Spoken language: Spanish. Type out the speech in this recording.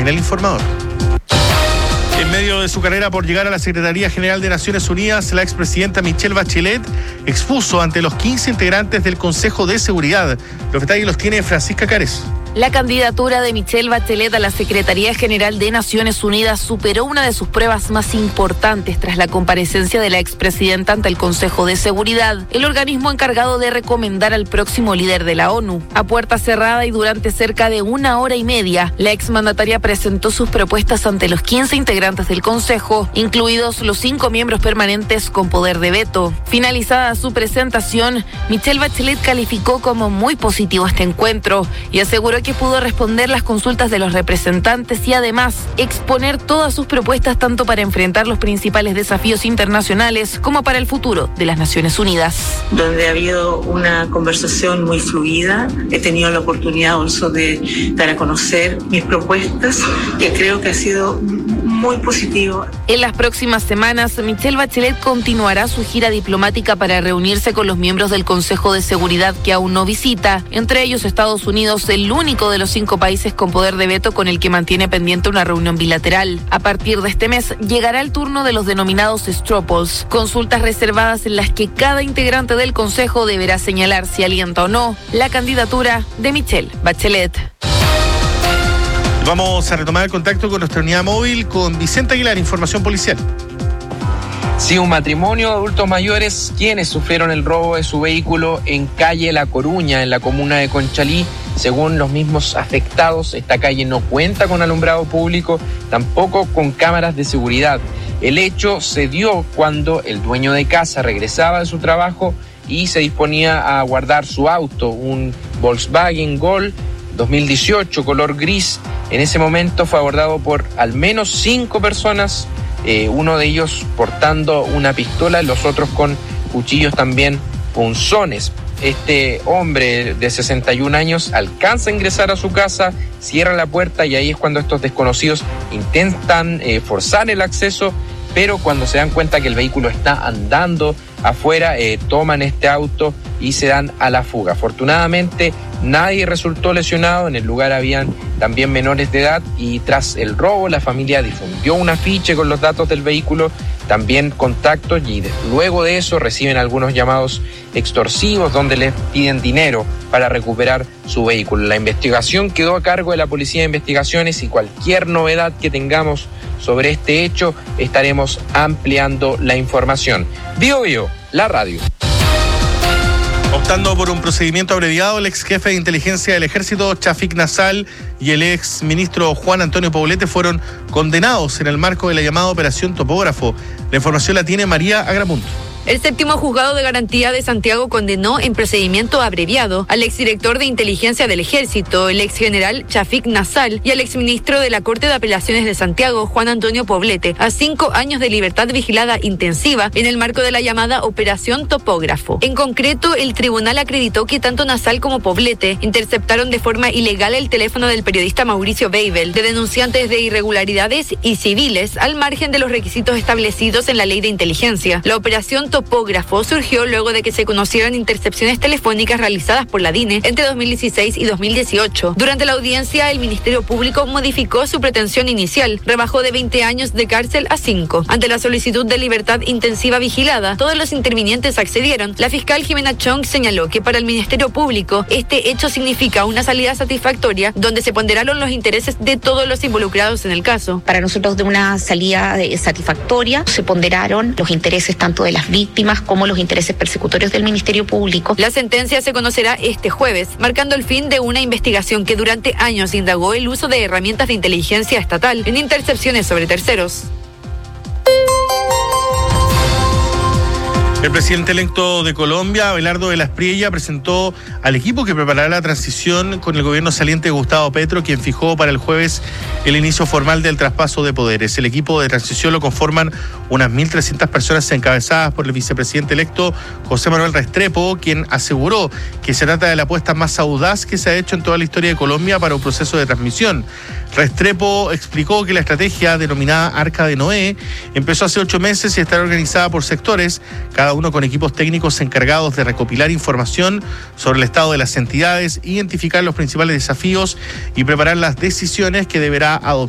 El Informador. En medio de su carrera por llegar a la Secretaría General de Naciones Unidas, la expresidenta Michelle Bachelet expuso ante los 15 integrantes del Consejo de Seguridad. Los detalles los tiene Francisca Cárez. La candidatura de Michelle Bachelet a la Secretaría General de Naciones Unidas superó una de sus pruebas más importantes tras la comparecencia de la expresidenta ante el Consejo de Seguridad, el organismo encargado de recomendar al próximo líder de la ONU. A puerta cerrada y durante cerca de 1 hora y media, la exmandataria presentó sus propuestas ante los 15 integrantes del Consejo, incluidos los 5 miembros permanentes con poder de veto. Finalizada su presentación, Michelle Bachelet calificó como muy positivo este encuentro y aseguró que pudo responder las consultas de los representantes y además exponer todas sus propuestas tanto para enfrentar los principales desafíos internacionales como para el futuro de las Naciones Unidas. Donde ha habido una conversación muy fluida, he tenido la oportunidad also de dar a conocer mis propuestas, que creo que ha sido muy positivo. En las próximas semanas, Michelle Bachelet continuará su gira diplomática para reunirse con los miembros del Consejo de Seguridad que aún no visita, entre ellos Estados Unidos, el único de los 5 países con poder de veto con el que mantiene pendiente una reunión bilateral. A partir de este mes, llegará el turno de los denominados straw polls, consultas reservadas en las que cada integrante del Consejo deberá señalar si alienta o no la candidatura de Michelle Bachelet. Vamos a retomar el contacto con nuestra unidad móvil con Vicente Aguilar, información policial. Sí, un matrimonio de adultos mayores quienes sufrieron el robo de su vehículo en calle La Coruña, en la comuna de Conchalí. Según los mismos afectados, esta calle no cuenta con alumbrado público, tampoco con cámaras de seguridad. El hecho se dio cuando el dueño de casa regresaba de su trabajo y se disponía a guardar su auto, un Volkswagen Gol 2018 color gris. En ese momento fue abordado por al menos 5 personas, uno de ellos portando una pistola, los otros con cuchillos también punzones. Este hombre de 61 años alcanza a ingresar a su casa, cierra la puerta y ahí es cuando estos desconocidos intentan forzar el acceso, pero cuando se dan cuenta que el vehículo está andando afuera, toman este auto y se dan a la fuga. Afortunadamente nadie resultó lesionado, en el lugar habían también menores de edad y tras el robo la familia difundió un afiche con los datos del vehículo, también contactos y luego de eso reciben algunos llamados extorsivos donde les piden dinero para recuperar su vehículo. La investigación quedó a cargo de la Policía de Investigaciones y cualquier novedad que tengamos sobre este hecho estaremos ampliando la información. Bio, la radio. Optando por un procedimiento abreviado, el ex jefe de inteligencia del Ejército, Chafik Nassal, y el ex ministro Juan Antonio Poblete fueron condenados en el marco de la llamada Operación Topógrafo. La información la tiene María Agramunt. El séptimo juzgado de garantía de Santiago condenó en procedimiento abreviado al exdirector de inteligencia del Ejército, el exgeneral Chafik Nassal, y al exministro de la Corte de Apelaciones de Santiago, Juan Antonio Poblete, a 5 años de libertad vigilada intensiva en el marco de la llamada Operación Topógrafo. En concreto, el tribunal acreditó que tanto Nassal como Poblete interceptaron de forma ilegal el teléfono del periodista Mauricio Weibel, de denunciantes de irregularidades y civiles, al margen de los requisitos establecidos en la ley de inteligencia. La Operación Topógrafo surgió luego de que se conocieran intercepciones telefónicas realizadas por la DINE entre 2016 y 2018. Durante la audiencia, el Ministerio Público modificó su pretensión inicial, rebajó de 20 años de cárcel a 5. Ante la solicitud de libertad intensiva vigilada, todos los intervinientes accedieron. La fiscal Jimena Chong señaló que para el Ministerio Público este hecho significa una salida satisfactoria donde se ponderaron los intereses de todos los involucrados en el caso. Para nosotros, de una salida satisfactoria, se ponderaron los intereses tanto de las víctimas como los intereses persecutorios del Ministerio Público. La sentencia se conocerá este jueves, marcando el fin de una investigación que durante años indagó el uso de herramientas de inteligencia estatal en intercepciones sobre terceros. El presidente electo de Colombia, Abelardo de la Espriella, presentó al equipo que preparará la transición con el gobierno saliente de Gustavo Petro, quien fijó para el jueves el inicio formal del traspaso de poderes. El equipo de transición lo conforman unas 1.300 personas encabezadas por el vicepresidente electo José Manuel Restrepo, quien aseguró que se trata de la apuesta más audaz que se ha hecho en toda la historia de Colombia para un proceso de transmisión. Restrepo explicó que la estrategia denominada Arca de Noé empezó hace 8 meses y estará organizada por sectores, cada uno con equipos técnicos encargados de recopilar información sobre el estado de las entidades, identificar los principales desafíos y preparar las decisiones que deberá adoptar